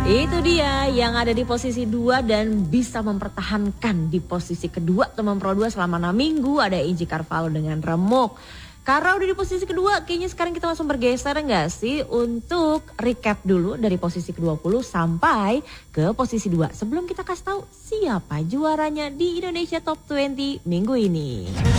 Itu dia yang ada di posisi 2 dan bisa mempertahankan di posisi kedua teman Pro 2 selama 6 minggu. Ada Inji Carvalho dengan Remuk. Karena udah di posisi kedua, kayaknya sekarang kita langsung bergeser enggak sih untuk recap dulu dari posisi ke-20 sampai ke posisi 2. Sebelum kita kasih tahu siapa juaranya di Indonesia Top 20 minggu ini.